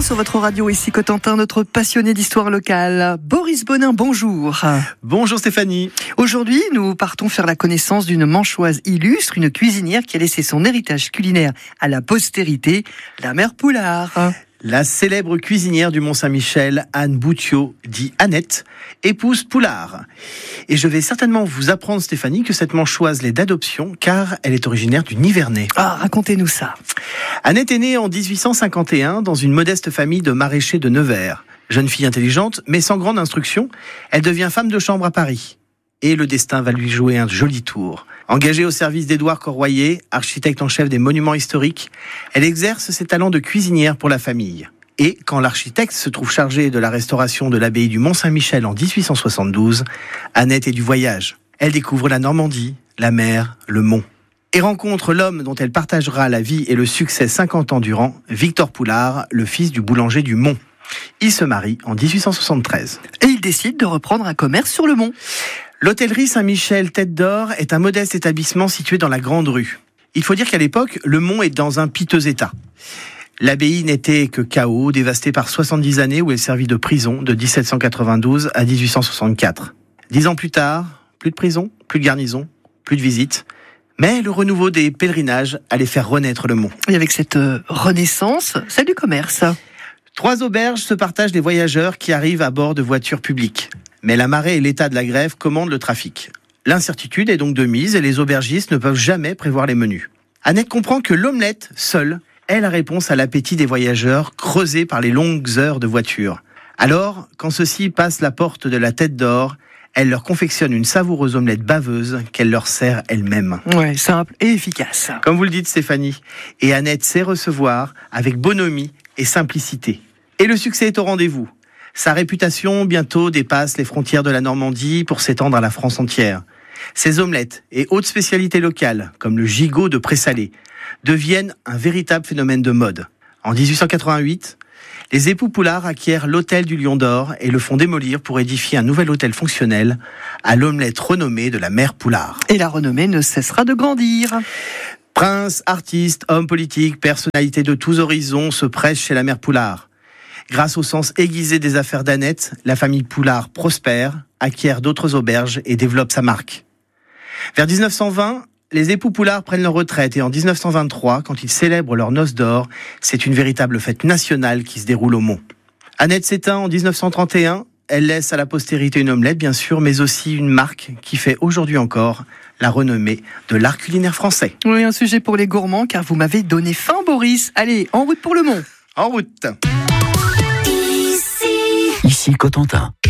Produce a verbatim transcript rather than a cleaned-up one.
matin sur votre radio, ici Cotentin, notre passionné d'histoire locale. Boris Bonin, bonjour. Bonjour Stéphanie. Aujourd'hui, nous partons faire la connaissance d'une manchoise illustre, une cuisinière qui a laissé son héritage culinaire à la postérité, la mère Poulard. La célèbre cuisinière du Mont-Saint-Michel, Anne Boutiot, dit Annette, épouse Poulard. Et je vais certainement vous apprendre, Stéphanie, que cette manchoise l'est d'adoption, car elle est originaire du Nivernais. Ah, racontez-nous ça. Annette est née en dix-huit cent cinquante et un dans une modeste famille de maraîchers de Nevers. Jeune fille intelligente, mais sans grande instruction, elle devient femme de chambre à Paris. Et le destin va lui jouer un joli tour. Engagée au service d'Édouard Corroyer, architecte en chef des monuments historiques, elle exerce ses talents de cuisinière pour la famille. Et quand l'architecte se trouve chargé de la restauration de l'abbaye du Mont-Saint-Michel en dix-huit cent soixante-douze, Annette est du voyage. Elle découvre la Normandie, la mer, le Mont. Et rencontre l'homme dont elle partagera la vie et le succès cinquante ans durant, Victor Poulard, le fils du boulanger du Mont. Ils se marient en dix-huit cent soixante-treize. Et il décide de reprendre un commerce sur le Mont. L'hôtellerie Saint-Michel Tête d'Or est un modeste établissement situé dans la Grande Rue. Il faut dire qu'à l'époque, le Mont est dans un piteux état. L'abbaye n'était que chaos, dévastée par soixante-dix années où elle servit de prison de dix-sept cent quatre-vingt-douze à dix-huit cent soixante-quatre. Dix ans plus tard, plus de prison, plus de garnison, plus de visites. Mais le renouveau des pèlerinages allait faire renaître le Mont. Et avec cette euh, renaissance, c'est du commerce. Trois auberges se partagent des voyageurs qui arrivent à bord de voitures publiques. Mais la marée et l'état de la grève commandent le trafic. L'incertitude est donc de mise et les aubergistes ne peuvent jamais prévoir les menus. Annette comprend que l'omelette, seule, est la réponse à l'appétit des voyageurs creusé par les longues heures de voiture. Alors, quand ceux-ci passent la porte de la Tête d'Or, elle leur confectionne une savoureuse omelette baveuse qu'elle leur sert elle-même. Ouais, simple et efficace. Comme vous le dites, Stéphanie. Et Annette sait recevoir avec bonhomie et simplicité. Et le succès est au rendez-vous. Sa réputation bientôt dépasse les frontières de la Normandie pour s'étendre à la France entière. Ses omelettes et autres spécialités locales, comme le gigot de Présalé, deviennent un véritable phénomène de mode. En dix-huit cent quatre-vingt-huit, les époux Poulard acquièrent l'hôtel du Lion d'Or et le font démolir pour édifier un nouvel hôtel fonctionnel à l'omelette renommée de la mère Poulard. Et la renommée ne cessera de grandir. Princes, artistes, hommes politiques, personnalités de tous horizons se pressent chez la mère Poulard. Grâce au sens aiguisé des affaires d'Annette, la famille Poulard prospère, acquiert d'autres auberges et développe sa marque. Vers dix-neuf cent vingt, les époux Poulard prennent leur retraite et en dix-neuf cent vingt-trois, quand ils célèbrent leurs noces d'or, c'est une véritable fête nationale qui se déroule au Mont. Annette s'éteint en dix-neuf cent trente et un, elle laisse à la postérité une omelette bien sûr, mais aussi une marque qui fait aujourd'hui encore la renommée de l'art culinaire français. Oui, un sujet pour les gourmands car vous m'avez donné faim, Boris. Allez, en route pour le Mont. En route. Ici Cotentin.